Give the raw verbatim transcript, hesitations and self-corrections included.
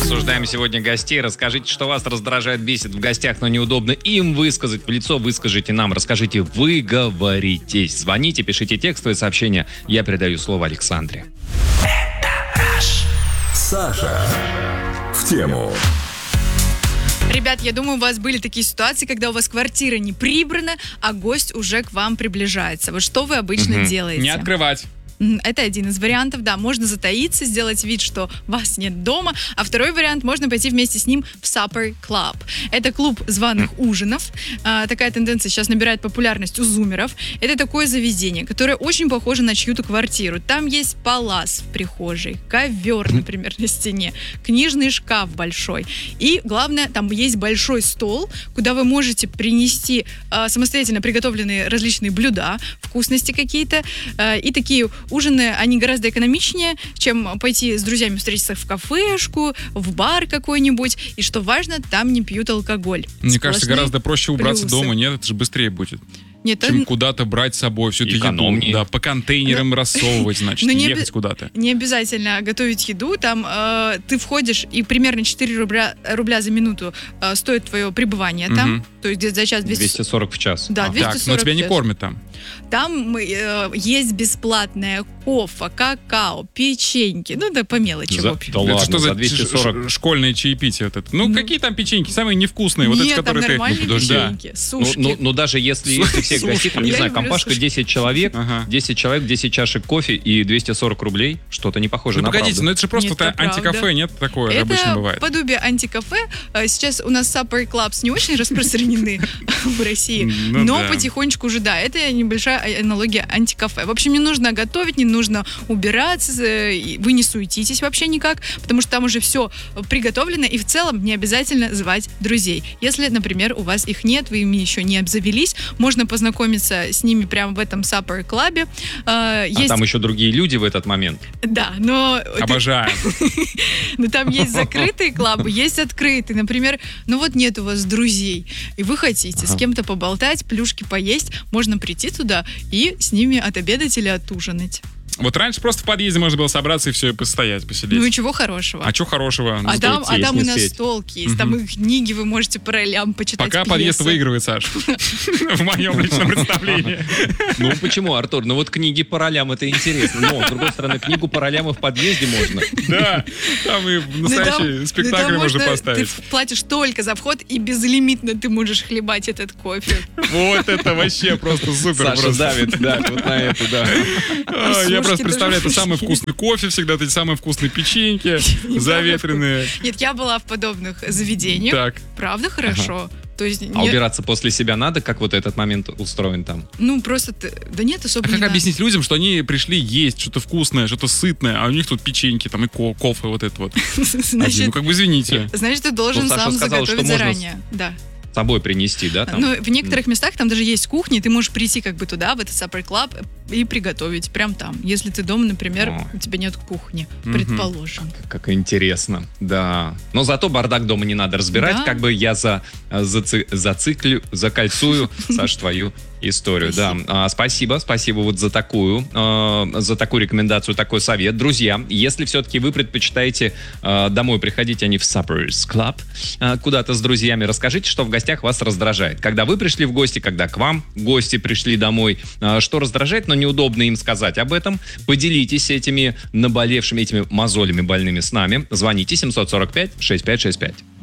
Обсуждаем сегодня гостей. Расскажите, что вас раздражает, бесит в гостях, но неудобно им высказать в лицо. Выскажите нам, расскажите, выговоритесь. Звоните, пишите текстовые сообщения. Я передаю слово Александре. Саша в тему. Ребят, я думаю, у вас были такие ситуации, когда у вас квартира не прибрана, а гость уже к вам приближается. Вот что вы обычно Мгм. делаете? Не открывать. М, Это один из вариантов, да. Можно затаиться, сделать вид, что вас нет дома. А второй вариант, можно пойти вместе с ним в Supper Club. Это клуб званых ужинов. А, такая тенденция сейчас набирает популярность у зумеров. Это такое заведение, которое очень похоже на чью-то квартиру. Там есть палас в прихожей, ковер, например, на стене, книжный шкаф большой. И, главное, там есть большой стол, куда вы можете принести а, самостоятельно приготовленные различные блюда, вкусности какие-то. А, и такие ужины, они гораздо экономичнее, чем пойти с друзьями встретиться в кафешку, в бар какой-нибудь. И что важно, там не пьют алкоголь. Мне кажется, Сплошные гораздо проще убраться плюсы. дома. Нет, это же быстрее будет. Нет, Чем это куда-то брать с собой всю эту еду. Экономнее. Да, по контейнерам рассовывать, значит, но не ехать оби- куда-то. не обязательно готовить еду. Там э, ты входишь, и примерно четыре рубля, рубля за минуту э, стоит твое пребывание там. Мгм. То есть где-то за час двести... двести сорок в час. Да, А. двести Так, но сорок тебя не час. кормят там. Там э, есть бесплатное кофе, какао, печеньки. Ну, да, по мелочи, За- в общем. да Это ладно, что за за двести ш- сорок. ш- школьные чаепития вот это? Ну, Ну. какие там печеньки? Самые невкусные. Вот эти, Нет, там которые ты... нормальные Ну, подожди. печеньки, Ну, сушки. ну, ну, даже если, если всех Слушай, гостей, там, не я знаю, люблю компашка сушки. десять человек, Ага. десять человек, десять чашек кофе и двести сорок рублей, что-то не похоже Ну, на погодите, правду. ну это же просто Нет, та- это правда. антикафе, нет? Такое же обычно Это бывает. подобие антикафе. А, Сейчас у нас Supper Clubs не очень распространены в России, Ну но да. потихонечку уже, да, это небольшая аналогия антикафе. В общем, не нужно готовить, не нужно убираться, э, и вы не суетитесь вообще никак, потому что там уже все приготовлено, и в целом не обязательно звать друзей. Если, например, у вас их нет, вы ими еще не обзавелись, можно познакомиться с ними прямо в этом Supper Club. А, А Есть, там еще другие люди в этот момент. да, но ты- Обожаю. ну, там есть закрытые клубы, есть открытые. Например, ну вот нет у вас друзей, и вы хотите с Ага. кем-то поболтать, плюшки поесть, можно прийти туда и с ними отобедать или отужинать. Вот раньше просто в подъезде можно было собраться и все, и постоять, посидеть. Ну и чего хорошего? А что хорошего? А там, а там и не сеть. настолки есть, там и книги вы можете по ролям почитать. Пока подъезд пьесы. выигрывает, Саш. В моем личном представлении. Ну почему, Артур? Ну вот книги по ролям, это интересно. Но, с другой стороны, книгу по ролям и в подъезде можно. Да, там и Ну, там- настоящий ну, спектакль там можно можно- поставить. Ты платишь только за вход, и безлимитно ты можешь хлебать этот кофе. Вот это вообще просто супер. Саша просто. давит, да, вот на это, да. А, сушки Я просто тоже представляю, это самый вкусные. вкусный кофе всегда, эти самые вкусные печеньки, Не заветренные. Нет, я была в подобных заведениях. Так, Правда хорошо? То есть, А не- убираться после себя надо, как вот этот момент устроен там? ну просто, ты- да нет, а особо как не надо. объяснить людям, что они пришли есть что-то вкусное, что-то сытное, а у них тут печеньки, там и ко- кофе, вот это вот. Ну Значит, как бы извините. значит, ты должен Ну, Саша сам сказала, что заготовить можно заранее. Да. С собой принести, да? Там? Ну, в некоторых местах там даже есть кухня, и ты можешь прийти как бы туда, в этот Supper Club, и приготовить прям там. Если ты дома, например, О. у тебя нет кухни, Мгм. предположим. Как интересно, да. Но зато бардак дома не надо разбирать, Да. как бы я за, заци- зациклю, закольцую, Саш, твою историю. Да. А, спасибо, спасибо вот за такую, э, за такую рекомендацию, такой совет. Друзья, если все-таки вы предпочитаете э, домой приходить, а не в Supper's Club, э, куда-то с друзьями, расскажите, что в гостях вас раздражает. Когда вы пришли в гости, когда к вам гости пришли домой, э, что раздражает, но неудобно им сказать об этом. Поделитесь этими наболевшими, этими мозолями больными с нами. Звоните семь сорок пять шестьдесят пять шестьдесят пять.